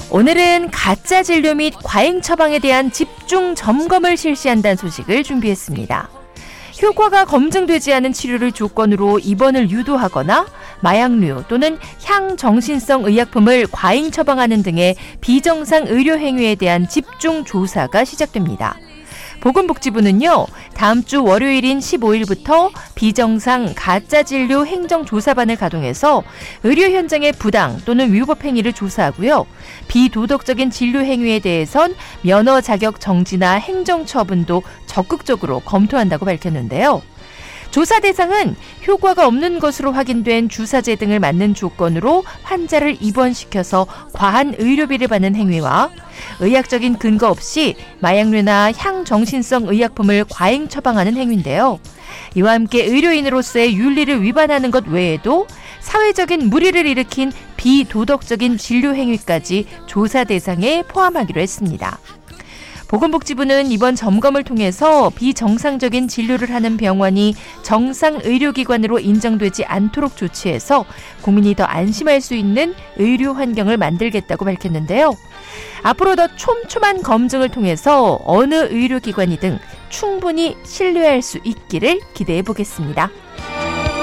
오늘은 가짜 진료 및 과잉 처방에 대한 집중 점검을 실시한다는 소식을 준비했습니다. 효과가 검증되지 않은 치료를 조건으로 입원을 유도하거나 마약류 또는 향정신성 의약품을 과잉 처방하는 등의 비정상 의료 행위에 대한 집중 조사가 시작됩니다. 보건복지부는요, 다음 주 월요일인 15일부터 비정상 가짜 진료 행정조사반을 가동해서 의료 현장의 부당 또는 위법 행위를 조사하고요. 비도덕적인 진료 행위에 대해선 면허 자격 정지나 행정처분도 적극적으로 검토한다고 밝혔는데요. 조사 대상은 효과가 없는 것으로 확인된 주사제 등을 맞는 조건으로 환자를 입원시켜서 과한 의료비를 받는 행위와 의학적인 근거 없이 마약류나 향정신성 의약품을 과잉 처방하는 행위인데요. 이와 함께 의료인으로서의 윤리를 위반하는 것 외에도 사회적인 물의를 일으킨 비도덕적인 진료 행위까지 조사 대상에 포함하기로 했습니다. 보건복지부는 이번 점검을 통해서 비정상적인 진료를 하는 병원이 정상 의료기관으로 인정되지 않도록 조치해서 국민이 더 안심할 수 있는 의료 환경을 만들겠다고 밝혔는데요. 앞으로 더 촘촘한 검증을 통해서 어느 의료기관이든 충분히 신뢰할 수 있기를 기대해 보겠습니다.